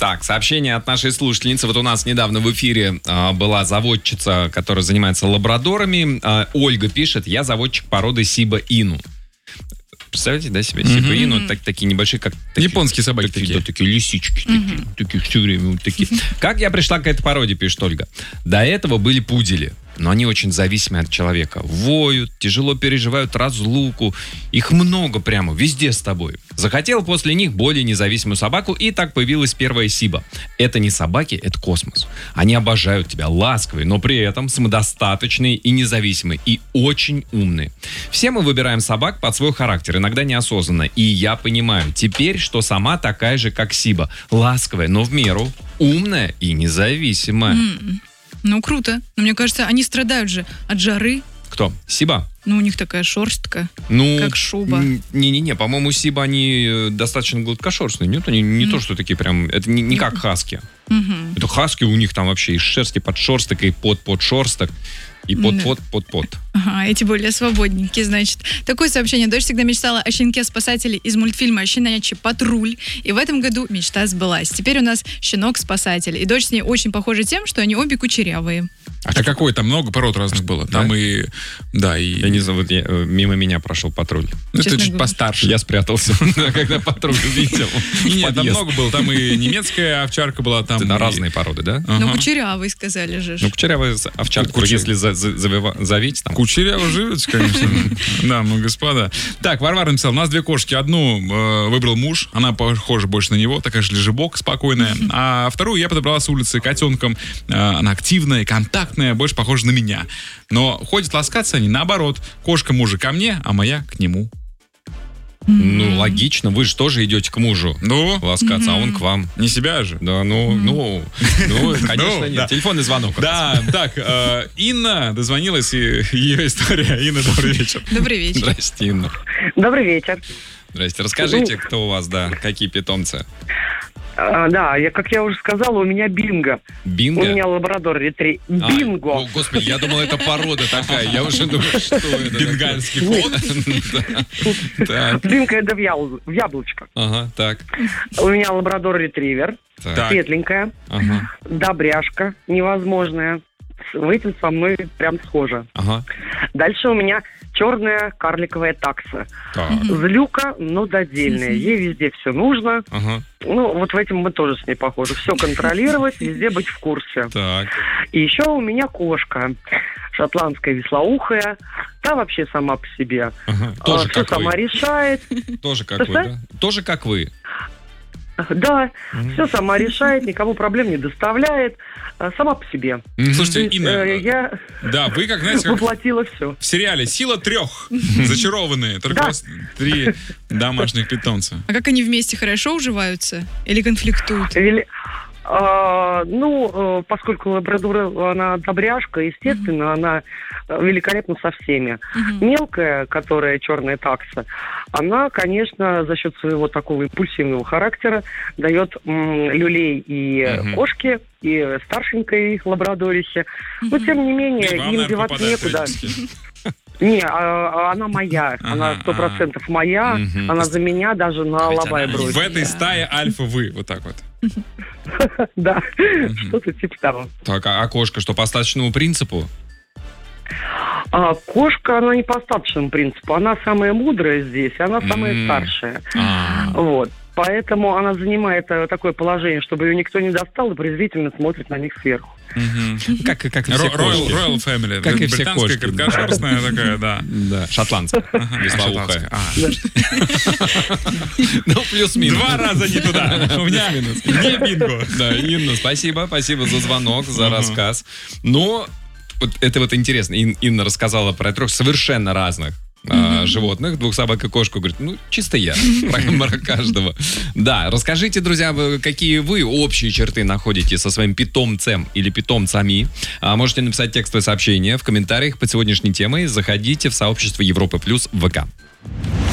Так, сообщение от нашей слушательницы. Вот у нас недавно в эфире была заводчица, которая занимается лабрадорами. Ольга пишет: я заводчик породы Сиба Ину. Представляете, да, себе Сиба Ину? Такие небольшие, как... Японские собаки такие. Да, такие лисички. Такие все время вот такие. Как я пришла к этой породе, пишет Ольга. До этого были пудели. Но они очень зависимы от человека. Воют, тяжело переживают разлуку. Их много прямо, везде с тобой. Захотел после них более независимую собаку, и так появилась первая Сиба. Это не собаки, это космос. Они обожают тебя, ласковые, но при этом самодостаточные и независимые, и очень умные. Все мы выбираем собак под свой характер, иногда неосознанно. И я понимаю теперь, что сама такая же, как Сиба. Ласковая, но в меру, умная и независимая. Ну, круто. Но мне кажется, они страдают же от жары. Кто? Сиба? Ну, у них такая шерстка, как шуба. Не-не-не, по-моему, Сиба, они достаточно гладкошерстные. Нет, они не то, что такие прям... Это не как хаски. Это хаски, у них там вообще и шерсти под шерсток, и под шерсток. И под. Ага, эти более свободненькие, значит. Такое сообщение. Дочь всегда мечтала о щенке-спасателе из мультфильма «Щенячий патруль». И в этом году мечта сбылась. Теперь у нас щенок-спасатель. И дочь с ней очень похожа тем, что они обе кучерявые. А какой? Там много пород разных было. Там и... Да, и... Я не знаю, вот мимо меня прошел патруль. Ну, ты чуть постарше. Я спрятался, когда патруль увидел. Нет, там много было. Там и немецкая овчарка была. Там разные породы, да? Ну, кучерявый, сказали же. Ну, кучерявая овчарка, если завить там. Кучеряво живете, конечно. Дамы и господа. Так, Варвара написала: у нас две кошки. Одну выбрал муж, она похожа больше на него, такая же лежебок, спокойная. А вторую я подобрала с улицы котенком. Она активная, контактная, больше похожа на меня. Но ходят ласкаться они наоборот. Кошка мужа ко мне, а моя к нему. Ну, логично, вы же тоже идете к мужу ласкаться, а он к вам. Не себя же? Да, конечно, нет. Телефонный звонок. Да, так, Инна дозвонилась, и ее история. Инна, добрый вечер. Добрый вечер. Здрасте, Инна. Добрый вечер. Здрасте. Расскажите, кто у вас, какие питомцы? Да, как я уже сказала, у меня бинго. Бинго? У меня лабрадор ретривер. Бинго. О, господи, я думал, это порода такая. Я уже думаю, что это. Бенгальский кот. Бинго — это в яблочко. Ага, так. У меня лабрадор ретривер. Светленькая. Добряшка невозможная. В этом со мной прям схожа. Дальше у меня черная карликовая такса. Злюка, но додельная. Ей везде все нужно. Ну, вот в этом мы тоже с ней похожи. Все контролировать, везде быть в курсе. Так. И еще у меня кошка. Шотландская веслоухая. Та вообще сама по себе. Тоже все сама решает. Тоже как вы, да? Тоже как вы. Да, все сама решает, никому проблем не доставляет, сама по себе. Слушайте, Инна, я вы как, знаете, как воплотила все. В сериале «Сила трех». Зачарованные. Только у вас 3 домашних питомца. А как они вместе хорошо уживаются? Или конфликтуют? Поскольку лабрадор, она добряшка, естественно, она великолепна со всеми. Мелкая, которая черная такса, она, конечно, за счет своего такого импульсивного характера дает люлей и кошке, и старшенькой лабрадорихе. Но, тем не менее, им деваться некуда. Не, она моя. Она 100% моя. Она за меня даже на лобай бросит. В этой стае альфа вы, вот так вот. Да, что-то типа того. Так, а кошка что, по остаточному принципу? Кошка, она не по остаточному принципу. Она самая мудрая здесь, она самая старшая. Вот. Поэтому она занимает такое положение, чтобы ее никто не достал, и презрительно смотрит на них сверху. Как и все кошки. Royal Family. Как и все кошки. Британская, короткошерстная такая, да. Да, шотландская. Веслоухая. Ну, плюс-минус. 2 раза не туда. У меня не бинго. Да, Инна, спасибо за звонок, за рассказ. Но вот это вот интересно. Инна рассказала про 3 совершенно разных животных, 2 собак и кошку. Говорит, чисто я, про каждого. Да, расскажите, друзья, какие вы общие черты находите со своим питомцем или питомцами. Можете написать текстовое сообщение в комментариях под сегодняшней темой. Заходите в сообщество Европа Плюс в ВК.